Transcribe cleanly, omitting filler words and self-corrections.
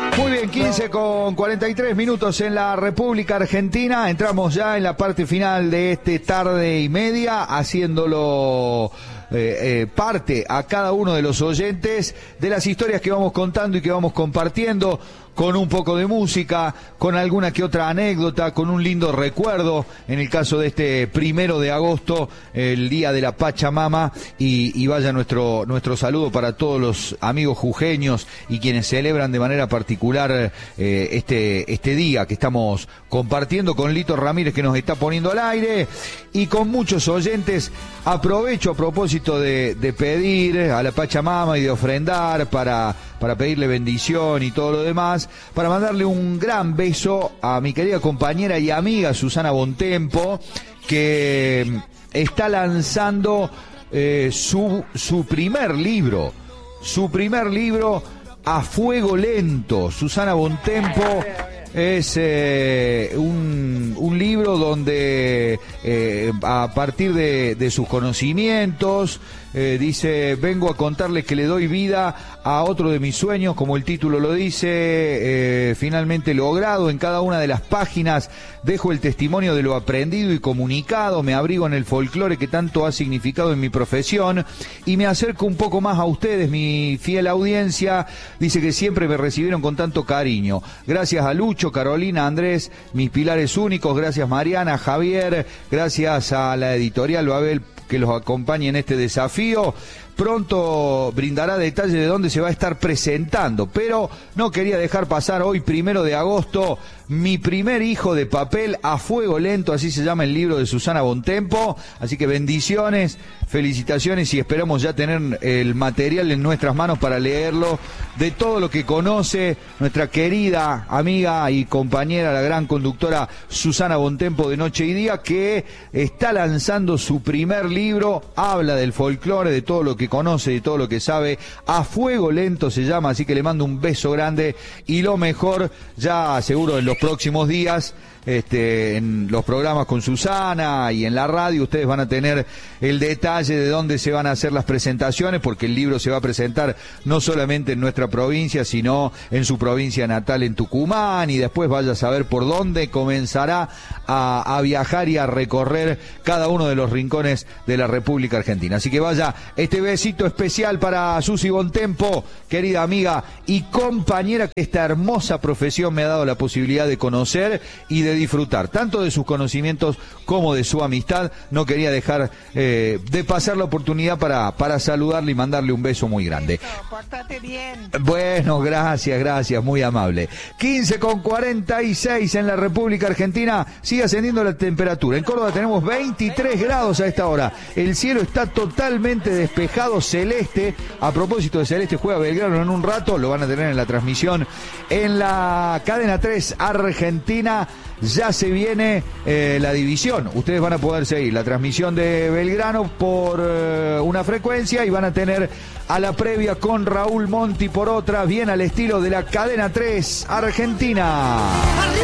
Muy bien, 15 con 43 minutos en la República Argentina. Entramos ya en la parte final de este tarde y media, haciéndolo parte a cada uno de los oyentes de las historias que vamos contando y que vamos compartiendo, con un poco de música, con alguna que otra anécdota, con un lindo recuerdo, en el caso de este 1 de agosto, el día de la Pachamama, y vaya nuestro saludo para todos los amigos jujeños y quienes celebran de manera particular este día que estamos compartiendo con Lito Ramírez, que nos está poniendo al aire, y con muchos oyentes. Aprovecho a propósito de pedir a la Pachamama y de ofrendar para pedirle bendición y todo lo demás, para mandarle un gran beso a mi querida compañera y amiga Susana Bontempo, que está lanzando su primer libro, A Fuego Lento. Susana Bontempo es un libro donde a partir de sus conocimientos, dice: vengo a contarles que le doy vida a otro de mis sueños, como el título lo dice, finalmente logrado. En cada una de las páginas dejo el testimonio de lo aprendido y comunicado, me abrigo en el folclore que tanto ha significado en mi profesión y me acerco un poco más a ustedes, mi fiel audiencia. Dice que siempre me recibieron con tanto cariño. Gracias a Lucho, Carolina, Andrés, mis pilares únicos. Gracias Mariana, Javier, gracias a la editorial Babel que los acompañe en este desafío. Pronto brindará detalles de dónde se va a estar presentando, pero no quería dejar pasar hoy, 1 de agosto, Mi primer hijo de papel, A Fuego Lento, así se llama el libro de Susana Bontempo. Así que bendiciones, felicitaciones, y esperamos ya tener el material en nuestras manos para leerlo, de todo lo que conoce nuestra querida amiga y compañera, la gran conductora Susana Bontempo de Noche y Día, que está lanzando su primer libro. Habla del folclore, de todo lo que conoce, de todo lo que sabe. A Fuego Lento se llama, así que le mando un beso grande y lo mejor, ya seguro en los próximos días, en los programas con Susana y en la radio, ustedes van a tener el detalle de dónde se van a hacer las presentaciones, porque el libro se va a presentar no solamente en nuestra provincia, sino en su provincia natal, en Tucumán, y después vaya a saber por dónde comenzará a viajar y a recorrer cada uno de los rincones de la República Argentina. Así que vaya este besito especial para Susi Bontempo, querida amiga y compañera, que esta hermosa profesión me ha dado la posibilidad de conocer y de disfrutar tanto de sus conocimientos como de su amistad. No quería dejar de pasar la oportunidad para saludarle y mandarle un beso muy grande. Pórtate bien. Bueno, gracias, muy amable. 15:46 en la República Argentina. Sigue ascendiendo la temperatura. En Córdoba tenemos 23 grados a esta hora. El cielo está totalmente despejado, celeste. A propósito de celeste, juega Belgrano en un rato. Lo van a tener en la transmisión en la cadena 3 Argentina. Ya se viene la división. Ustedes van a poder seguir la transmisión de Belgrano por una frecuencia, y van a tener a la previa con Raúl Monti por otra, bien al estilo de la cadena 3 Argentina.